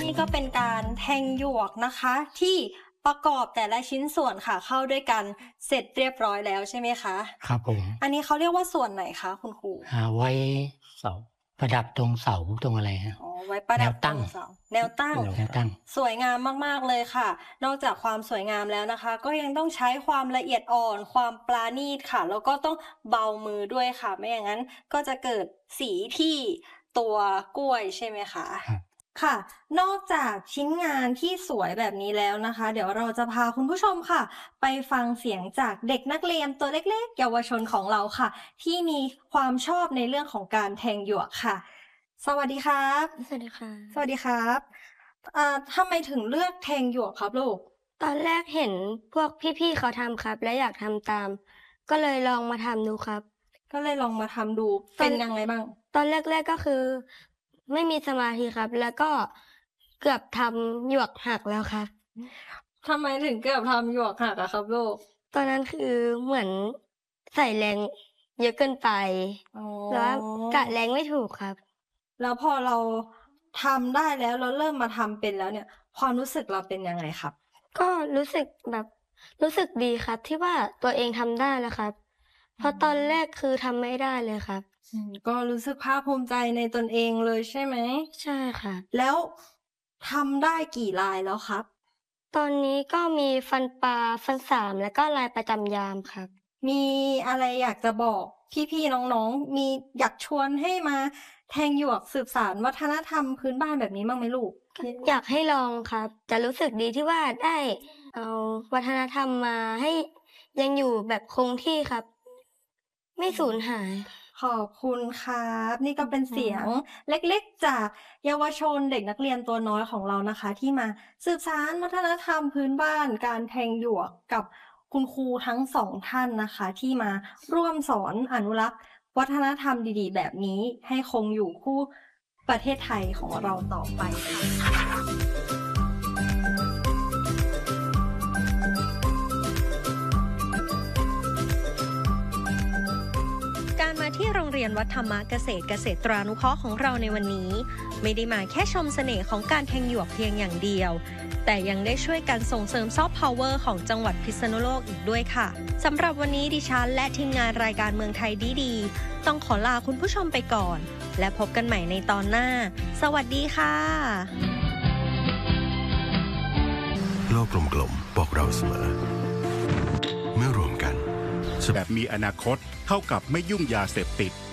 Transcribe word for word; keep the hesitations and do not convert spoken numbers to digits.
นี่ก็เป็นการแทงหยวกนะคะที่ประกอบแต่ละชิ้นส่วนค่ะเข้าด้วยกันเสร็จเรียบร้อยแล้วใช่ไหมคะครับผมอันนี้เขาเรียกว่าส่วนไหนคะคุณครูหาไว้เสาประดับตรงเสาตรงอะไรฮะอ๋อไว้ประดับตรงเสาแนวตั้งแนวตั้งสวยงามมากๆเลยค่ะนอกจากความสวยงามแล้วนะคะก็ยังต้องใช้ความละเอียดอ่อนความปราณีตค่ะแล้วก็ต้องเบามือด้วยค่ะไม่อย่างนั้นก็จะเกิดสีที่ตัวกล้วยใช่ไหมคะค่ะนอกจากชิ้นงานที่สวยแบบนี้แล้วนะคะเดี๋ยวเราจะพาคุณผู้ชมค่ะไปฟังเสียงจากเด็กนักเรียนตัวเล็กๆเยาวชนของเราค่ะที่มีความชอบในเรื่องของการแทงหยวกค่ะสวัสดีครับสวัสดีค่ะสวัสดีครับอ่าทำไมถึงเลือกแทงหยวกครับลูกตอนแรกเห็นพวกพี่ๆเขาทำครับและอยากทำตามก็เลยลองมาทำดูครับก็เลยลองมาทำดูเป็นยังไงบ้างตอนแรกๆก็คือไม่มีสมาธิครับแล้วก็เกือบทำหยวกหักแล้วครับทำไมถึงเกือบทำหยวกหักอะครับลูกตอนนั้นคือเหมือนใส่แรงเยอะเกินไปแล้วกะแรงไม่ถูกครับแล้วพอเราทำได้แล้วเราเริ่มมาทำเป็นแล้วเนี่ยความรู้สึกเราเป็นยังไงครับก็รู้สึกแบบรู้สึกดีครับที่ว่าตัวเองทำได้แล้วครับเพราะตอนแรกคือทำไม่ได้เลยครับก็รู้สึกภาคภูมิใจในตนเองเลยใช่ไหมใช่ค่ะแล้วทำได้กี่ลายแล้วครับตอนนี้ก็มีฟันปลาฟันสามแล้วก็ลายประจำยามครับมีอะไรอยากจะบอกพี่ๆน้องๆมีอยากชวนให้มาแทงหยวกสืบสานวัฒนธรรมพื้นบ้านแบบนี้บ้างไหมลูกอยากให้ลองครับจะรู้สึกดีที่ว่าได้เอาวัฒนธรรมมาให้ยังอยู่แบบคงที่ครับไม่สูญหายขอบคุณครับนี่ก็เป็นเสียงเล็กๆจากเยาวชนเด็กนักเรียนตัวน้อยของเรานะคะที่มาสืบสานวัฒนธรรมพื้นบ้านการแทงหยวกกับคุณครูทั้งสองท่านนะคะที่มาร่วมสอนอนุรักษ์วัฒนธรรมดีๆแบบนี้ให้คงอยู่คู่ประเทศไทยของเราต่อไปค่ะการมาที่โรงเรียนวัดธรรมเกษตรเกษตรานุเคราะห์ของเราในวันนี้ไม่ได้มาแค่ชมเสน่ห์ของการแทงหยวกเพียงอย่างเดียวแต่ยังได้ช่วยกันส่งเสริมซอฟต์พาวเวอร์ของจังหวัดพิษณุโลกอีกด้วยค่ะสำหรับวันนี้ดิฉันและทีมงานรายการเมืองไทยดีๆต้องขอลาคุณผู้ชมไปก่อนและพบกันใหม่ในตอนหน้าสวัสดีค่ะโลกกลมๆบอกเราเสมอเมื่อรวมกันแบบมีอนาคตเท่ากับไม่ยุ่งยาเสพติด